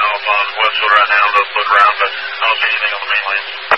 off on Westwood right now, they'll put around, but I don't see anything on the main lane.